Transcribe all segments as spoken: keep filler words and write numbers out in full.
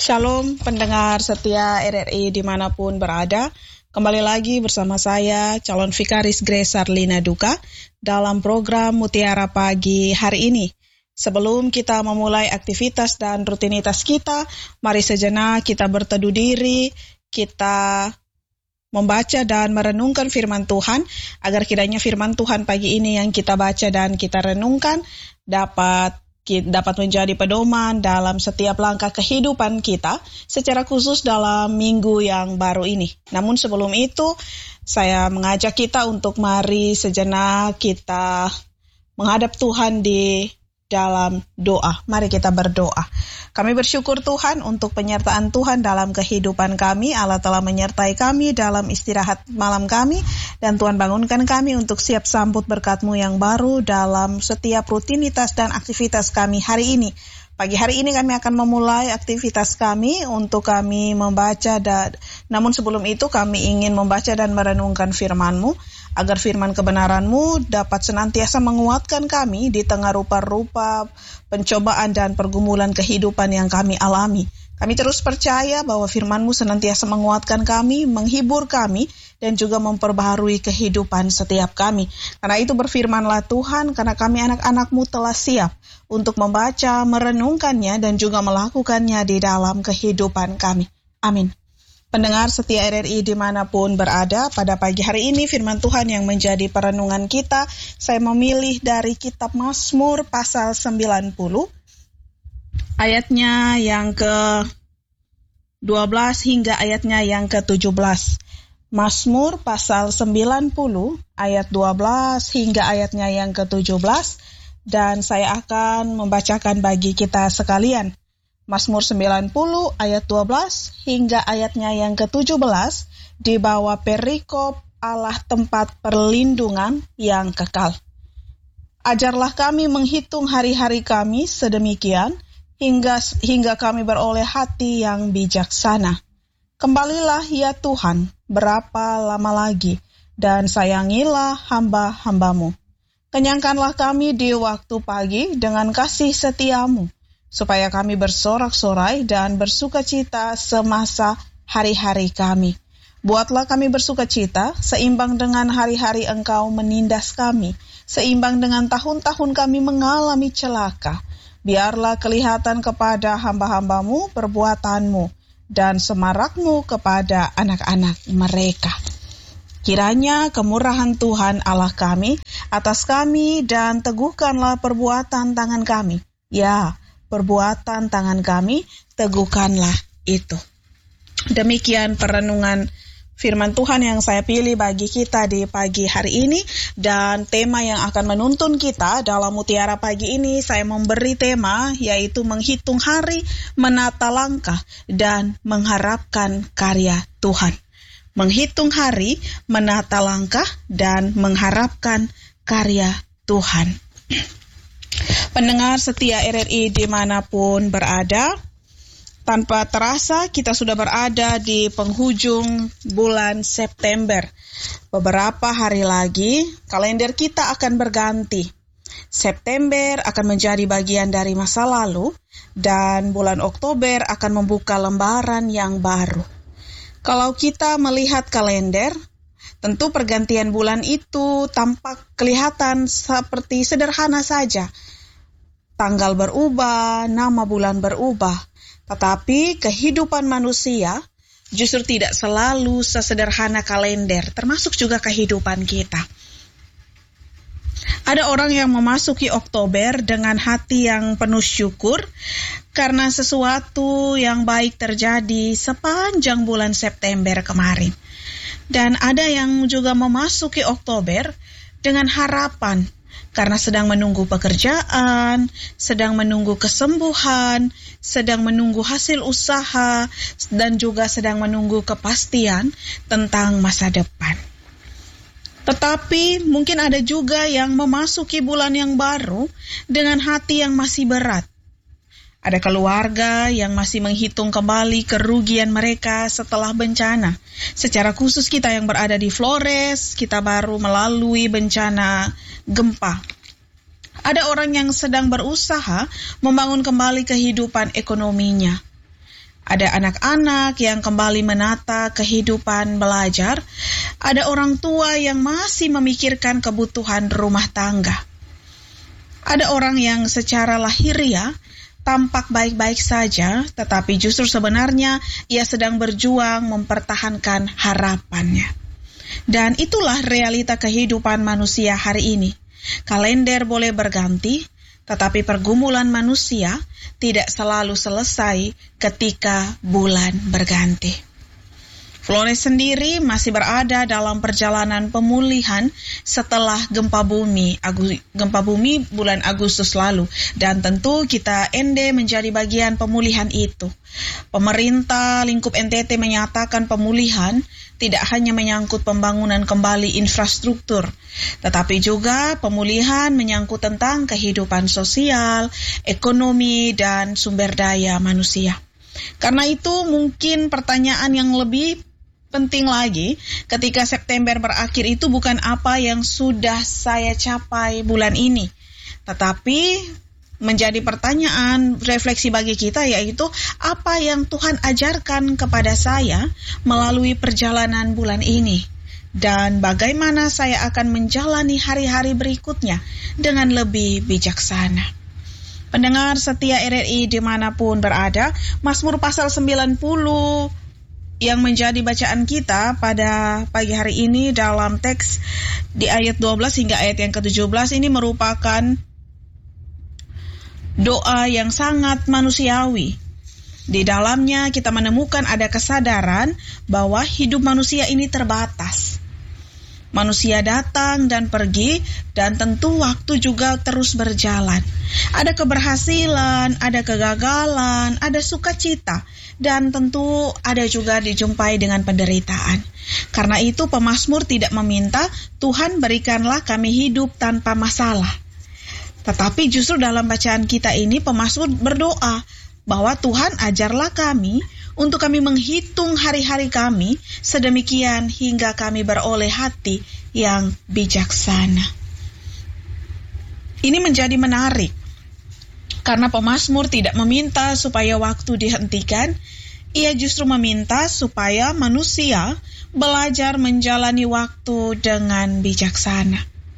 Shalom pendengar setia R R I dimanapun berada. Kembali lagi bersama saya, calon Vikaris Grace Arlina Duka, dalam program Mutiara Pagi hari ini. Sebelum kita memulai aktivitas dan rutinitas kita, mari sejenak kita berteduh diri, kita membaca dan merenungkan firman Tuhan, agar kiranya firman Tuhan pagi ini yang kita baca dan kita renungkan dapat dapat menjadi pedoman dalam setiap langkah kehidupan kita, secara khusus dalam minggu yang baru ini. Namun sebelum itu, saya mengajak kita untuk mari sejenak kita menghadap Tuhan di dalam doa. Mari kita berdoa. Kami bersyukur Tuhan untuk penyertaan Tuhan dalam kehidupan kami. Allah telah menyertai kami dalam istirahat malam kami, dan Tuhan bangunkan kami untuk siap sambut berkat-Mu yang baru dalam setiap rutinitas dan aktivitas kami hari ini. Pagi hari ini kami akan memulai aktivitas kami untuk kami membaca, dan namun sebelum itu kami ingin membaca dan merenungkan firman-Mu, agar firman kebenaran-Mu dapat senantiasa menguatkan kami di tengah rupa-rupa pencobaan dan pergumulan kehidupan yang kami alami. Kami terus percaya bahwa firman-Mu senantiasa menguatkan kami, menghibur kami, dan juga memperbaharui kehidupan setiap kami. Karena itu berfirmanlah Tuhan, karena kami anak-anak-Mu telah siap untuk membaca, merenungkannya, dan juga melakukannya di dalam kehidupan kami. Amin. Pendengar setia R R I dimanapun berada, pada pagi hari ini firman Tuhan yang menjadi perenungan kita, saya memilih dari kitab Mazmur pasal sembilan puluh, ayatnya yang ke dua belas hingga ayatnya yang ke tujuh belas. Mazmur pasal sembilan puluh, ayat dua belas hingga ayatnya yang ke tujuh belas, dan saya akan membacakan bagi kita sekalian. Mazmur sembilan puluh ayat dua belas hingga ayatnya yang ke tujuh belas di bawah perikop Allah tempat perlindungan yang kekal. Ajarlah kami menghitung hari-hari kami sedemikian hingga hingga kami beroleh hati yang bijaksana. Kembalilah ya Tuhan, berapa lama lagi, dan sayangilah hamba-hamba-Mu. Kenyangkanlah kami di waktu pagi dengan kasih setia-Mu, supaya kami bersorak-sorai dan bersukacita semasa hari-hari kami. Buatlah kami bersukacita, seimbang dengan hari-hari Engkau menindas kami, seimbang dengan tahun-tahun kami mengalami celaka. Biarlah kelihatan kepada hamba-hamba-Mu perbuatan-Mu, dan semarak-Mu kepada anak-anak mereka. Kiranya kemurahan Tuhan Allah kami atas kami, dan teguhkanlah perbuatan tangan kami. Ya, perbuatan tangan kami, teguhkanlah itu. Demikian perenungan firman Tuhan yang saya pilih bagi kita di pagi hari ini, dan tema yang akan menuntun kita dalam Mutiara Pagi ini, saya memberi tema yaitu menghitung hari, menata langkah, dan mengharapkan karya Tuhan. Menghitung hari, menata langkah, dan mengharapkan karya Tuhan. Pendengar setia R R I dimanapun berada, tanpa terasa kita sudah berada di penghujung bulan September. Beberapa hari lagi kalender kita akan berganti. September akan menjadi bagian dari masa lalu, dan bulan Oktober akan membuka lembaran yang baru. Kalau kita melihat kalender, tentu pergantian bulan itu tampak kelihatan seperti sederhana saja. Tanggal berubah, nama bulan berubah, tetapi kehidupan manusia justru tidak selalu sesederhana kalender, termasuk juga kehidupan kita. Ada orang yang memasuki Oktober dengan hati yang penuh syukur karena sesuatu yang baik terjadi sepanjang bulan September kemarin. Dan ada yang juga memasuki Oktober dengan harapan karena sedang menunggu pekerjaan, sedang menunggu kesembuhan, sedang menunggu hasil usaha, dan juga sedang menunggu kepastian tentang masa depan. Tetapi mungkin ada juga yang memasuki bulan yang baru dengan hati yang masih berat. Ada keluarga yang masih menghitung kembali kerugian mereka setelah bencana. Secara khusus kita yang berada di Flores, kita baru melalui bencana gempa. Ada orang yang sedang berusaha membangun kembali kehidupan ekonominya. Ada anak-anak yang kembali menata kehidupan belajar. Ada orang tua yang masih memikirkan kebutuhan rumah tangga. Ada orang yang secara lahiriah tampak baik-baik saja, tetapi justru sebenarnya ia sedang berjuang mempertahankan harapannya. Dan itulah realita kehidupan manusia hari ini. Kalender boleh berganti, tetapi pergumulan manusia tidak selalu selesai ketika bulan berganti. Flores sendiri masih berada dalam perjalanan pemulihan setelah gempa bumi gempa bumi bulan Agustus lalu, dan tentu kita N D menjadi bagian pemulihan itu. Pemerintah lingkup N T T menyatakan pemulihan tidak hanya menyangkut pembangunan kembali infrastruktur, tetapi juga pemulihan menyangkut tentang kehidupan sosial, ekonomi, dan sumber daya manusia. Karena itu mungkin pertanyaan yang lebih penting lagi ketika September berakhir itu bukan apa yang sudah saya capai bulan ini, tetapi menjadi pertanyaan refleksi bagi kita, yaitu apa yang Tuhan ajarkan kepada saya melalui perjalanan bulan ini, dan bagaimana saya akan menjalani hari-hari berikutnya dengan lebih bijaksana. Pendengar setia R R I dimanapun berada, Mazmur pasal sembilan puluh yang menjadi bacaan kita pada pagi hari ini dalam teks di ayat dua belas hingga ayat yang ke tujuh belas ini merupakan doa yang sangat manusiawi. Di dalamnya kita menemukan ada kesadaran bahwa hidup manusia ini terbatas. Manusia datang dan pergi, dan tentu waktu juga terus berjalan. Ada keberhasilan, ada kegagalan, ada sukacita, dan tentu ada juga dijumpai dengan penderitaan. Karena itu pemazmur tidak meminta, Tuhan berikanlah kami hidup tanpa masalah. Tetapi justru dalam bacaan kita ini pemazmur berdoa bahwa Tuhan ajarlah kami untuk kami menghitung hari-hari kami sedemikian hingga kami beroleh hati yang bijaksana. Ini menjadi menarik karena pemazmur tidak meminta supaya waktu dihentikan, ia justru meminta supaya manusia belajar menjalani waktu dengan bijaksana.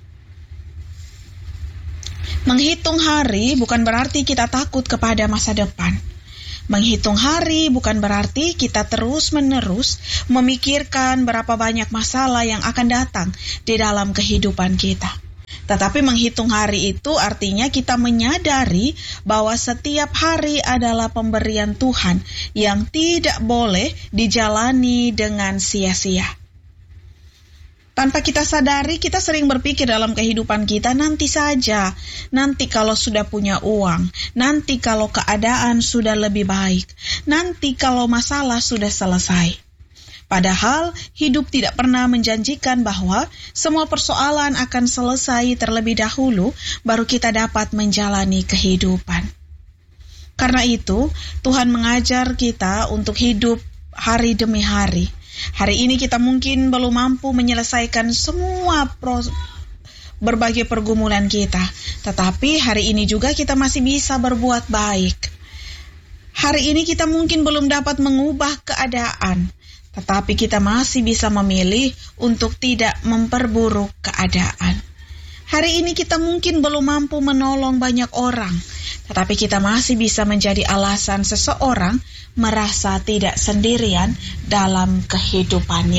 Menghitung hari bukan berarti kita takut kepada masa depan. Menghitung hari bukan berarti kita terus-menerus memikirkan berapa banyak masalah yang akan datang di dalam kehidupan kita. Tetapi menghitung hari itu artinya kita menyadari bahwa setiap hari adalah pemberian Tuhan yang tidak boleh dijalani dengan sia-sia. Tanpa kita sadari, kita sering berpikir dalam kehidupan kita, nanti saja, nanti kalau sudah punya uang, nanti kalau keadaan sudah lebih baik, nanti kalau masalah sudah selesai. Padahal hidup tidak pernah menjanjikan bahwa semua persoalan akan selesai terlebih dahulu, baru kita dapat menjalani kehidupan. Karena itu, Tuhan mengajar kita untuk hidup hari demi hari. Hari ini kita mungkin belum mampu menyelesaikan semua pros- berbagai pergumulan kita, tetapi hari ini juga kita masih bisa berbuat baik. Hari ini kita mungkin belum dapat mengubah keadaan, tetapi kita masih bisa memilih untuk tidak memperburuk keadaan. Hari ini kita mungkin belum mampu menolong banyak orang, tetapi kita masih bisa menjadi alasan seseorang merasa tidak sendirian dalam kehidupannya.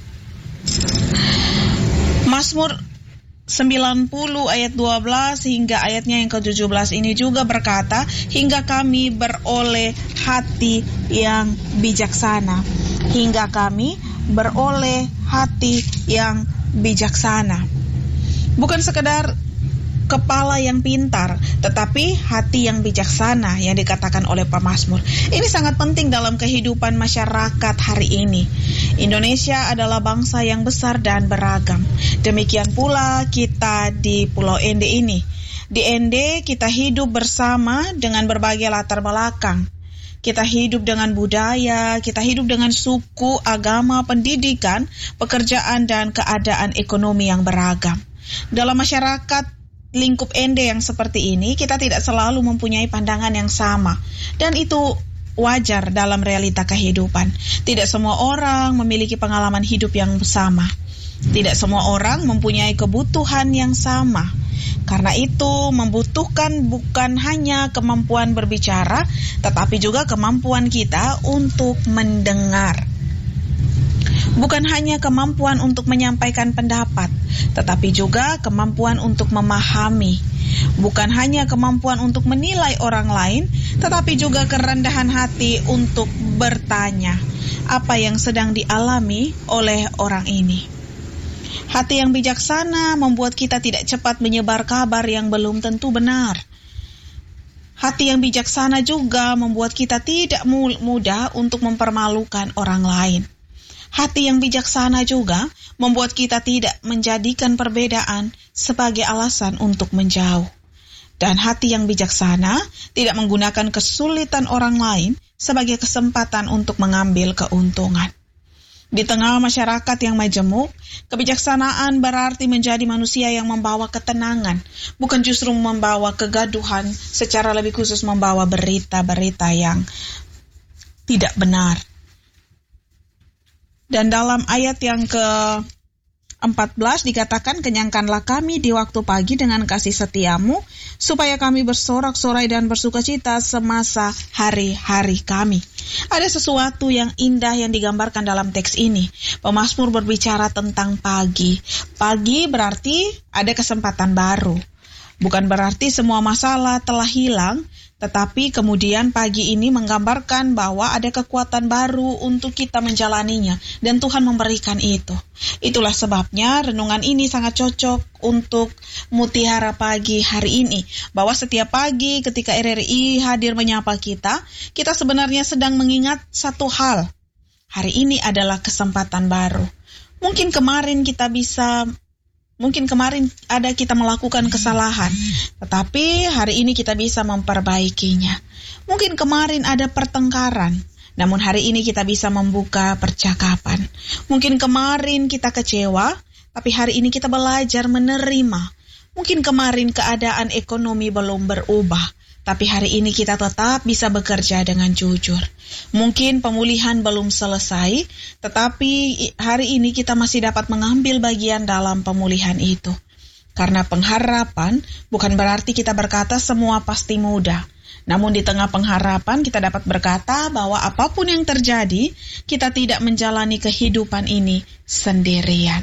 Mazmur sembilan puluh ayat dua belas hingga ayatnya yang ke tujuh belas ini juga berkata, hingga kami beroleh hati yang bijaksana. Hingga kami beroleh hati yang bijaksana. Bukan sekedar kepala yang pintar, tetapi hati yang bijaksana yang dikatakan oleh pemazmur. Ini sangat penting dalam kehidupan masyarakat hari ini. Indonesia adalah bangsa yang besar dan beragam. Demikian pula kita di Pulau N D ini. Di N D kita hidup bersama dengan berbagai latar belakang. Kita hidup dengan budaya, kita hidup dengan suku, agama, pendidikan, pekerjaan, dan keadaan ekonomi yang beragam. Dalam masyarakat lingkup N D yang seperti ini, kita tidak selalu mempunyai pandangan yang sama. Dan itu wajar dalam realita kehidupan. Tidak semua orang memiliki pengalaman hidup yang sama. Tidak semua orang mempunyai kebutuhan yang sama. Karena itu membutuhkan bukan hanya kemampuan berbicara, tetapi juga kemampuan kita untuk mendengar. Bukan hanya kemampuan untuk menyampaikan pendapat, tetapi juga kemampuan untuk memahami. Bukan hanya kemampuan untuk menilai orang lain, tetapi juga kerendahan hati untuk bertanya apa yang sedang dialami oleh orang ini. Hati yang bijaksana membuat kita tidak cepat menyebar kabar yang belum tentu benar. Hati yang bijaksana juga membuat kita tidak mudah untuk mempermalukan orang lain. Hati yang bijaksana juga membuat kita tidak menjadikan perbedaan sebagai alasan untuk menjauh. Dan hati yang bijaksana tidak menggunakan kesulitan orang lain sebagai kesempatan untuk mengambil keuntungan. Di tengah masyarakat yang majemuk, kebijaksanaan berarti menjadi manusia yang membawa ketenangan, bukan justru membawa kegaduhan, secara lebih khusus membawa berita-berita yang tidak benar. Dan dalam ayat yang ke empat belas dikatakan, kenyangkanlah kami di waktu pagi dengan kasih setiamu, supaya kami bersorak-sorai dan bersukacita semasa hari-hari kami. Ada sesuatu yang indah yang digambarkan dalam teks ini. Pemazmur berbicara tentang pagi. Pagi berarti ada kesempatan baru. Bukan berarti semua masalah telah hilang, tetapi kemudian pagi ini menggambarkan bahwa ada kekuatan baru untuk kita menjalaninya, dan Tuhan memberikan itu. Itulah sebabnya renungan ini sangat cocok untuk Mutiara Pagi hari ini, bahwa setiap pagi ketika R R I hadir menyapa kita, kita sebenarnya sedang mengingat satu hal. Hari ini adalah kesempatan baru. Mungkin kemarin kita bisa Mungkin kemarin ada kita melakukan kesalahan, tetapi hari ini kita bisa memperbaikinya. Mungkin kemarin ada pertengkaran, namun hari ini kita bisa membuka percakapan. Mungkin kemarin kita kecewa, tapi hari ini kita belajar menerima. Mungkin kemarin keadaan ekonomi belum berubah, tapi hari ini kita tetap bisa bekerja dengan jujur. Mungkin pemulihan belum selesai, tetapi hari ini kita masih dapat mengambil bagian dalam pemulihan itu. Karena pengharapan bukan berarti kita berkata semua pasti mudah. Namun di tengah pengharapan kita dapat berkata bahwa apapun yang terjadi, kita tidak menjalani kehidupan ini sendirian.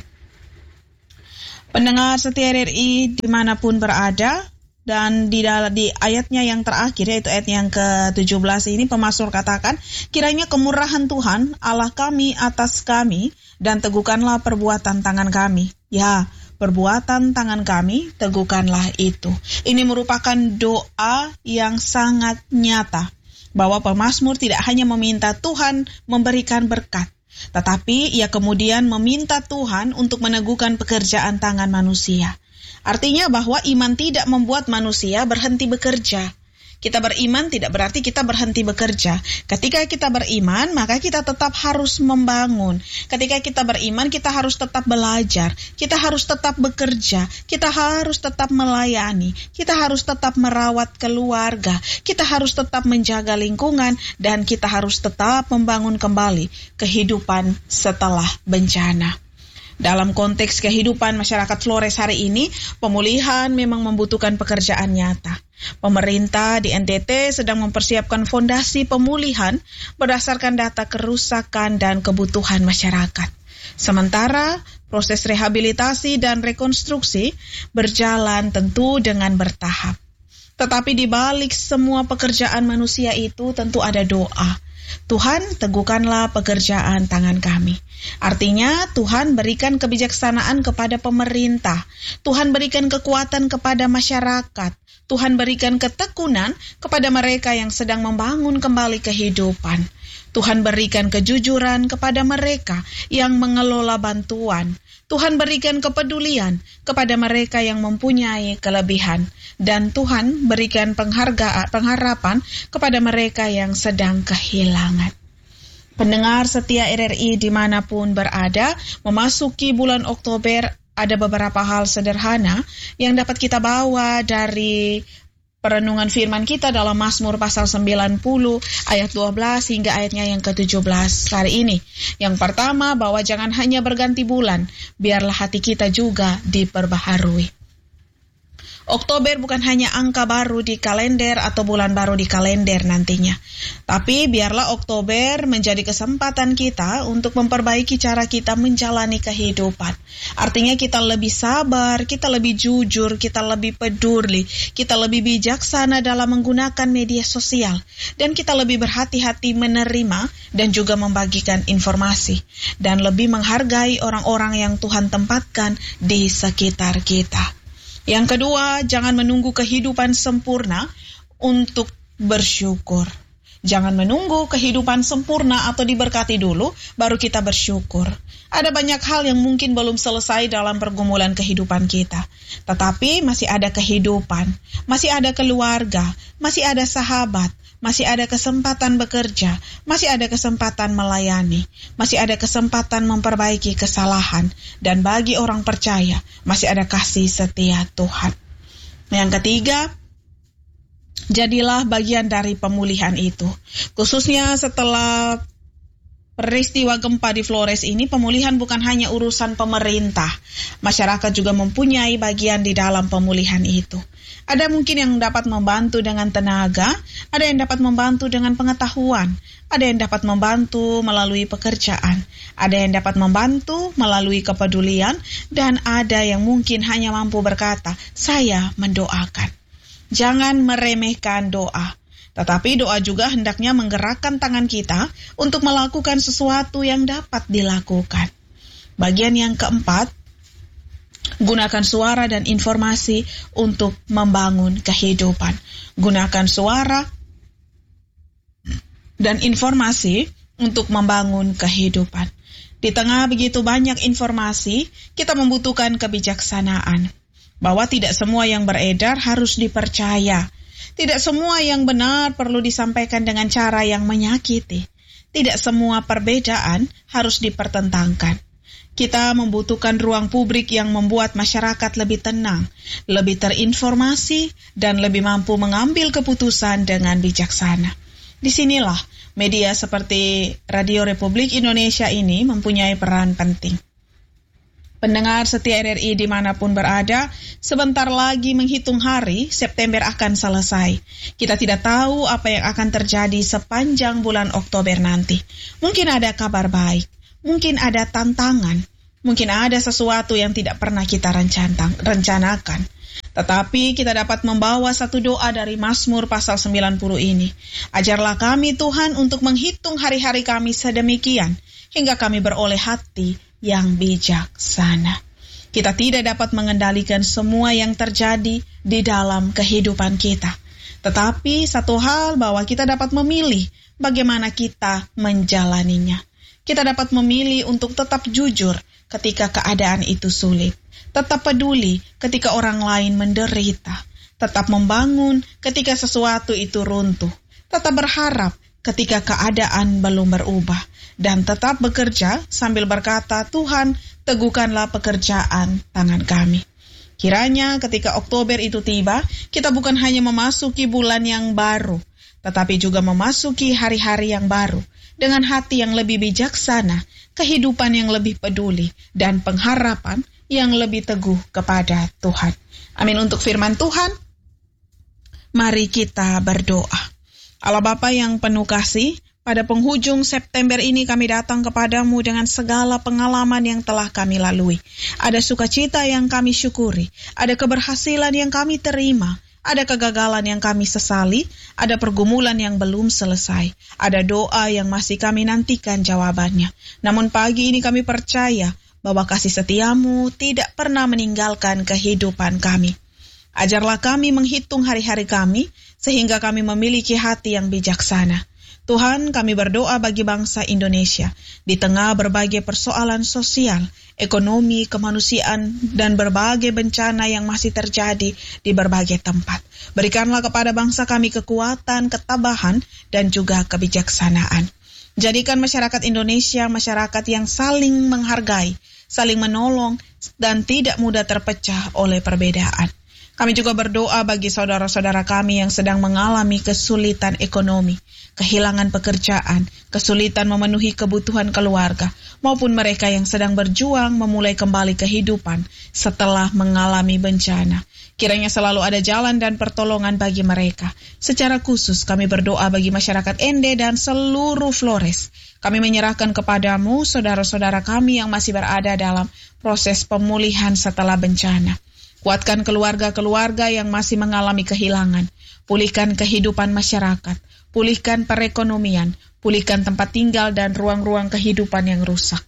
Pendengar setia R R I dimanapun berada, dan di, di ayatnya yang terakhir, yaitu ayat yang ke tujuh belas ini, pemazmur katakan, kiranya kemurahan Tuhan Allah kami atas kami, dan teguhkanlah perbuatan tangan kami. Ya, perbuatan tangan kami, teguhkanlah itu. Ini merupakan doa yang sangat nyata, bahwa pemazmur tidak hanya meminta Tuhan memberikan berkat, tetapi ia kemudian meminta Tuhan untuk meneguhkan pekerjaan tangan manusia. Artinya bahwa iman tidak membuat manusia berhenti bekerja. Kita beriman tidak berarti kita berhenti bekerja. Ketika kita beriman, maka kita tetap harus membangun. Ketika kita beriman, kita harus tetap belajar. Kita harus tetap bekerja. Kita harus tetap melayani. Kita harus tetap merawat keluarga. Kita harus tetap menjaga lingkungan. Dan kita harus tetap membangun kembali kehidupan setelah bencana. Dalam konteks kehidupan masyarakat Flores hari ini, pemulihan memang membutuhkan pekerjaan nyata. Pemerintah di N T T sedang mempersiapkan fondasi pemulihan berdasarkan data kerusakan dan kebutuhan masyarakat. Sementara proses rehabilitasi dan rekonstruksi berjalan tentu dengan bertahap. Tetapi di balik semua pekerjaan manusia itu tentu ada doa. Tuhan, teguhkanlah pekerjaan tangan kami. Artinya, Tuhan berikan kebijaksanaan kepada pemerintah. Tuhan berikan kekuatan kepada masyarakat. Tuhan berikan ketekunan kepada mereka yang sedang membangun kembali kehidupan. Tuhan berikan kejujuran kepada mereka yang mengelola bantuan. Tuhan berikan kepedulian kepada mereka yang mempunyai kelebihan. Dan Tuhan berikan penghargaan, pengharapan kepada mereka yang sedang kehilangan. Pendengar setia R R I dimanapun berada, memasuki bulan Oktober, ada beberapa hal sederhana yang dapat kita bawa dari perenungan firman kita dalam Mazmur pasal sembilan puluh ayat dua belas hingga ayatnya yang ke tujuh belas hari ini. Yang pertama, bahwa jangan hanya berganti bulan, biarlah hati kita juga diperbaharui. Oktober bukan hanya angka baru di kalender atau bulan baru di kalender nantinya. Tapi biarlah Oktober menjadi kesempatan kita untuk memperbaiki cara kita menjalani kehidupan. Artinya kita lebih sabar, kita lebih jujur, kita lebih peduli, kita lebih bijaksana dalam menggunakan media sosial. Dan kita lebih berhati-hati menerima dan juga membagikan informasi. Dan lebih menghargai orang-orang yang Tuhan tempatkan di sekitar kita. Yang kedua, jangan menunggu kehidupan sempurna untuk bersyukur. Jangan menunggu kehidupan sempurna atau diberkati dulu, baru kita bersyukur. Ada banyak hal yang mungkin belum selesai dalam pergumulan kehidupan kita. Tetapi masih ada kehidupan, masih ada keluarga, masih ada sahabat, masih ada kesempatan bekerja, masih ada kesempatan melayani, masih ada kesempatan memperbaiki kesalahan, dan bagi orang percaya, masih ada kasih setia Tuhan. Yang ketiga, jadilah bagian dari pemulihan itu. Khususnya setelah peristiwa gempa di Flores ini, pemulihan bukan hanya urusan pemerintah. Masyarakat juga mempunyai bagian di dalam pemulihan itu. Ada mungkin yang dapat membantu dengan tenaga, ada yang dapat membantu dengan pengetahuan, ada yang dapat membantu melalui pekerjaan, ada yang dapat membantu melalui kepedulian, dan ada yang mungkin hanya mampu berkata, "Saya mendoakan." Jangan meremehkan doa, tetapi doa juga hendaknya menggerakkan tangan kita untuk melakukan sesuatu yang dapat dilakukan. Bagian yang keempat, gunakan suara dan informasi untuk membangun kehidupan. Gunakan suara dan informasi untuk membangun kehidupan. Di tengah begitu banyak informasi, kita membutuhkan kebijaksanaan. Bahwa tidak semua yang beredar harus dipercaya. Tidak semua yang benar perlu disampaikan dengan cara yang menyakiti. Tidak semua perbedaan harus dipertentangkan. Kita membutuhkan ruang publik yang membuat masyarakat lebih tenang, lebih terinformasi, dan lebih mampu mengambil keputusan dengan bijaksana. Disinilah media seperti Radio Republik Indonesia ini mempunyai peran penting. Pendengar setia R R I dimanapun berada, sebentar lagi menghitung hari, September akan selesai. Kita tidak tahu apa yang akan terjadi sepanjang bulan Oktober nanti. Mungkin ada kabar baik, mungkin ada tantangan, mungkin ada sesuatu yang tidak pernah kita rencanakan. Tetapi kita dapat membawa satu doa dari Mazmur pasal sembilan puluh ini. Ajarlah kami Tuhan untuk menghitung hari-hari kami sedemikian, hingga kami beroleh hati yang bijaksana. Kita tidak dapat mengendalikan semua yang terjadi di dalam kehidupan kita. Tetapi satu hal bahwa kita dapat memilih bagaimana kita menjalaninya. Kita dapat memilih untuk tetap jujur ketika keadaan itu sulit. Tetap peduli ketika orang lain menderita. Tetap membangun ketika sesuatu itu runtuh. Tetap berharap ketika keadaan belum berubah. Dan tetap bekerja sambil berkata, "Tuhan, teguhkanlah pekerjaan tangan kami." Kiranya ketika Oktober itu tiba, kita bukan hanya memasuki bulan yang baru, tetapi juga memasuki hari-hari yang baru, dengan hati yang lebih bijaksana, kehidupan yang lebih peduli, dan pengharapan yang lebih teguh kepada Tuhan. Amin untuk firman Tuhan. Mari kita berdoa. Allah Bapa yang penuh kasih, pada penghujung September ini kami datang kepadamu dengan segala pengalaman yang telah kami lalui. Ada sukacita yang kami syukuri, ada keberhasilan yang kami terima, ada kegagalan yang kami sesali, ada pergumulan yang belum selesai, ada doa yang masih kami nantikan jawabannya. Namun pagi ini kami percaya bahwa kasih setiamu tidak pernah meninggalkan kehidupan kami. Ajarlah kami menghitung hari-hari kami, sehingga kami memiliki hati yang bijaksana. Tuhan, kami berdoa bagi bangsa Indonesia di tengah berbagai persoalan sosial, ekonomi, kemanusiaan, dan berbagai bencana yang masih terjadi di berbagai tempat. Berikanlah kepada bangsa kami kekuatan, ketabahan, dan juga kebijaksanaan. Jadikan masyarakat Indonesia masyarakat yang saling menghargai, saling menolong, dan tidak mudah terpecah oleh perbedaan. Kami juga berdoa bagi saudara-saudara kami yang sedang mengalami kesulitan ekonomi, kehilangan pekerjaan, kesulitan memenuhi kebutuhan keluarga, maupun mereka yang sedang berjuang memulai kembali kehidupan setelah mengalami bencana. Kiranya selalu ada jalan dan pertolongan bagi mereka. Secara khusus kami berdoa bagi masyarakat Ende dan seluruh Flores. Kami menyerahkan kepadamu saudara-saudara kami yang masih berada dalam proses pemulihan setelah bencana. Kuatkan keluarga-keluarga yang masih mengalami kehilangan. Pulihkan kehidupan masyarakat. Pulihkan perekonomian. Pulihkan tempat tinggal dan ruang-ruang kehidupan yang rusak.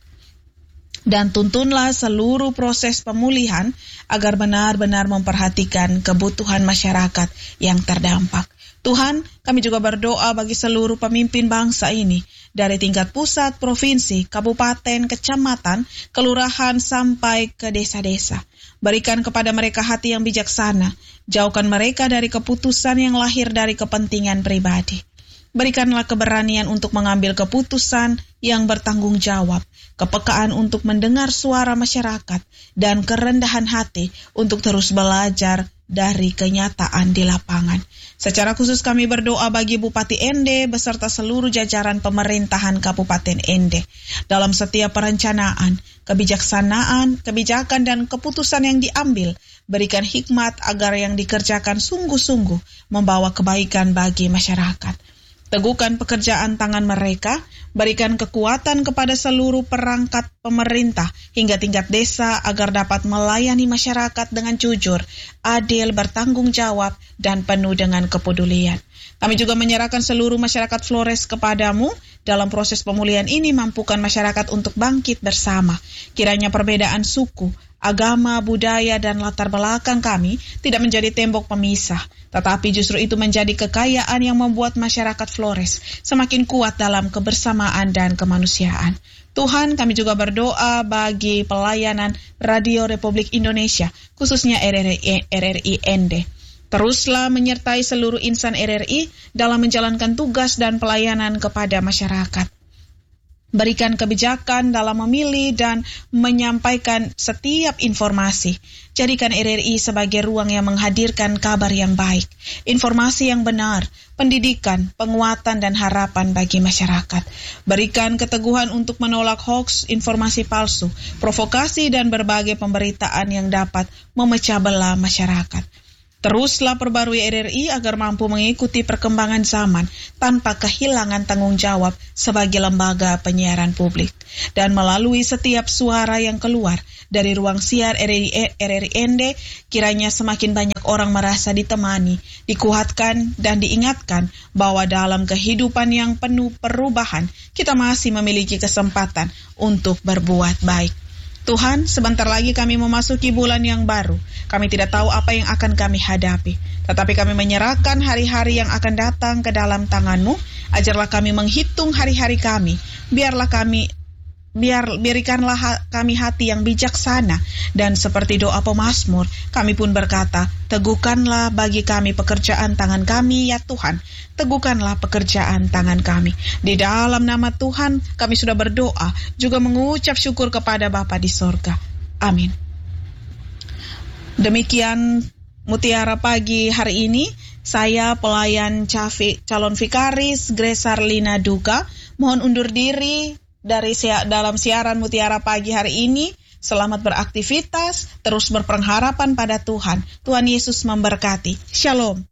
Dan tuntunlah seluruh proses pemulihan agar benar-benar memperhatikan kebutuhan masyarakat yang terdampak. Tuhan, kami juga berdoa bagi seluruh pemimpin bangsa ini, dari tingkat pusat, provinsi, kabupaten, kecamatan, kelurahan, sampai ke desa-desa. Berikan kepada mereka hati yang bijaksana, jauhkan mereka dari keputusan yang lahir dari kepentingan pribadi. Berikanlah keberanian untuk mengambil keputusan yang bertanggung jawab, kepekaan untuk mendengar suara masyarakat, dan kerendahan hati untuk terus belajar dari kenyataan di lapangan. Secara khusus kami berdoa bagi Bupati Ende beserta seluruh jajaran pemerintahan Kabupaten Ende. Dalam setiap perencanaan, kebijaksanaan, kebijakan dan keputusan yang diambil, berikan hikmat agar yang dikerjakan sungguh-sungguh membawa kebaikan bagi masyarakat. Teguhkan pekerjaan tangan mereka, berikan kekuatan kepada seluruh perangkat pemerintah hingga tingkat desa agar dapat melayani masyarakat dengan jujur, adil, bertanggung jawab, dan penuh dengan kepedulian. Kami juga menyerahkan seluruh masyarakat Flores kepadamu. Dalam proses pemulihan ini mampukan masyarakat untuk bangkit bersama. Kiranya perbedaan suku, agama, budaya, dan latar belakang kami tidak menjadi tembok pemisah, tetapi justru itu menjadi kekayaan yang membuat masyarakat Flores semakin kuat dalam kebersamaan dan kemanusiaan. Tuhan, kami juga berdoa bagi pelayanan Radio Republik Indonesia, khususnya R R I, R R I Ende. Teruslah menyertai seluruh insan R R I dalam menjalankan tugas dan pelayanan kepada masyarakat. Berikan kebijakan dalam memilih dan menyampaikan setiap informasi. Jadikan R R I sebagai ruang yang menghadirkan kabar yang baik, informasi yang benar, pendidikan, penguatan, dan harapan bagi masyarakat. Berikan keteguhan untuk menolak hoaks, informasi palsu, provokasi, dan berbagai pemberitaan yang dapat memecah belah masyarakat. Teruslah perbarui R R I agar mampu mengikuti perkembangan zaman tanpa kehilangan tanggung jawab sebagai lembaga penyiaran publik. Dan melalui setiap suara yang keluar dari ruang siar R R I, R R I Ende, kiranya semakin banyak orang merasa ditemani, dikuatkan, dan diingatkan bahwa dalam kehidupan yang penuh perubahan, kita masih memiliki kesempatan untuk berbuat baik. Tuhan, sebentar lagi kami memasuki bulan yang baru. Kami tidak tahu apa yang akan kami hadapi, tetapi kami menyerahkan hari-hari yang akan datang ke dalam tangan-Mu. Ajarlah kami menghitung hari-hari kami. Biarlah kami Biar berikanlah ha, kami hati yang bijaksana, dan seperti doa pemazmur, kami pun berkata, teguhkanlah bagi kami pekerjaan tangan kami, ya Tuhan, teguhkanlah pekerjaan tangan kami. Di dalam nama Tuhan, kami sudah berdoa, juga mengucap syukur kepada Bapa di sorga. Amin. Demikian Mutiara Pagi hari ini, saya pelayan Cafi, calon vikaris Gresar Lina Duka, mohon undur diri dari dalam siaran Mutiara Pagi hari ini. Selamat beraktivitas, terus berpengharapan pada Tuhan. Tuhan Yesus memberkati. Shalom.